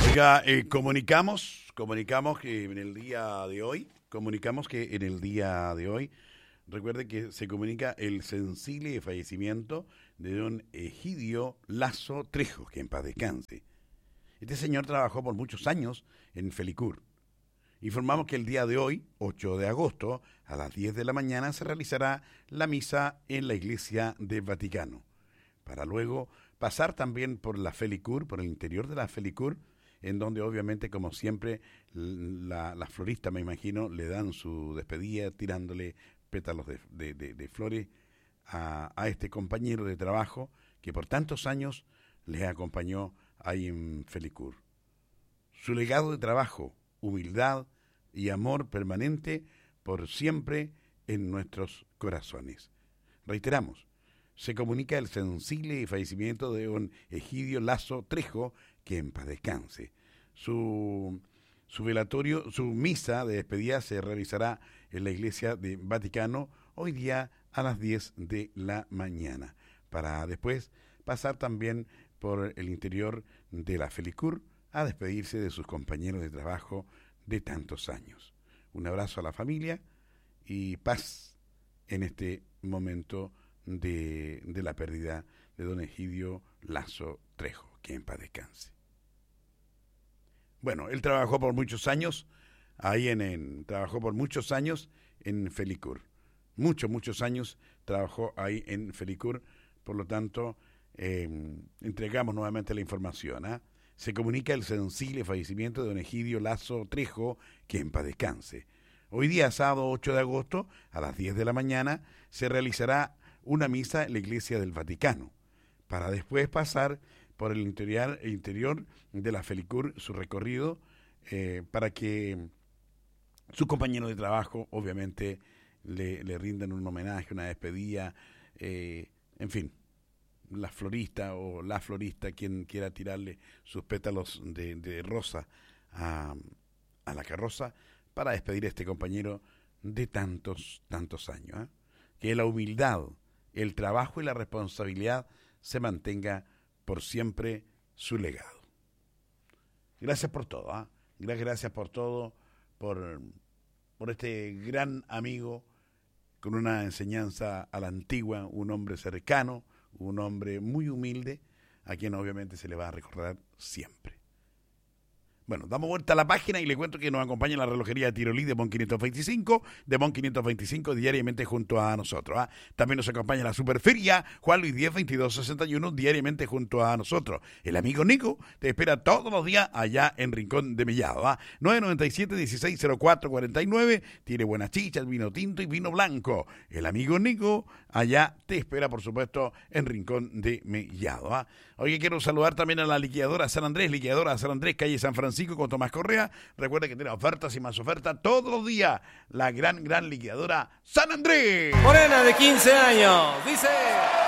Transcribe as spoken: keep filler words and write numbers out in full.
Oiga, eh, comunicamos, comunicamos que en el día de hoy, comunicamos que en el día de hoy, recuerde que se comunica el sensible fallecimiento de don Egidio Lazo Trejo, que en paz descanse. Este señor trabajó por muchos años en Felicur. Informamos que el día de hoy, ocho de agosto, a las diez de la mañana, se realizará la misa en la iglesia del Vaticano, para luego pasar también por la Felicur, por el interior de la Felicur, en donde obviamente, como siempre, la, la florista, me imagino, le dan su despedida tirándole pétalos de, de, de, de flores a, a este compañero de trabajo que por tantos años les acompañó ahí en Felicur. Su legado de trabajo, humildad y amor permanente por siempre en nuestros corazones. Reiteramos, se comunica el sensible fallecimiento de don Egidio Lazo Trejo, que en paz descanse. Su, su velatorio, su misa de despedida se realizará en la iglesia de Vaticano hoy día a las diez de la mañana, para después pasar también por el interior de la Felicur a despedirse de sus compañeros de trabajo de tantos años. Un abrazo a la familia y paz en este momento de, de la pérdida de don Egidio Lazo Trejo, que en paz descanse. Bueno, él trabajó por muchos años, ahí en, en trabajó por muchos años en Felicur. Muchos, muchos años trabajó ahí en Felicur, por lo tanto, eh, entregamos nuevamente la información. ¿eh? Se comunica el sensible fallecimiento de don Egidio Lazo Trejo, que en paz descanse. Hoy día, sábado ocho de agosto, a las diez de la mañana, se realizará una misa en la iglesia del Vaticano, para después pasar por el interior, el interior de la Felicur, su recorrido, eh, para que sus compañeros de trabajo, obviamente, le, le rindan un homenaje, una despedida, eh, en fin, la florista o la florista, quien quiera tirarle sus pétalos de, de rosa a, a la carroza, para despedir a este compañero de tantos, tantos años. ¿eh? Que la humildad, el trabajo y la responsabilidad se mantenga por siempre su legado. Gracias por todo, ¿eh? gracias, gracias por todo, por, por este gran amigo con una enseñanza a la antigua, un hombre cercano, un hombre muy humilde, a quien obviamente se le va a recordar siempre. Bueno, damos vuelta a la página y le cuento que nos acompaña la relojería de Tirolí de Mon quinientos veinticinco, de Mon quinientos veinticinco diariamente junto a nosotros. ¿ah? También nos acompaña la Superferia Juan Luis diez veintidós sesenta y uno diariamente junto a nosotros. El amigo Nico te espera todos los días allá en Rincón de Mellado. ¿ah? nueve nueve siete, dieciséis cero cuatro cuarenta y nueve, tiene buenas chichas, vino tinto y vino blanco. El amigo Nico allá te espera, por supuesto, en Rincón de Mellado. ¿ah? Oye, quiero saludar también a la liquidadora San Andrés, liquidadora San Andrés, calle San Francisco, con Tomás Correa. Recuerda que tiene ofertas y más ofertas todos los días. La gran, gran liquidadora San Andrés. Morena de quince años, dice...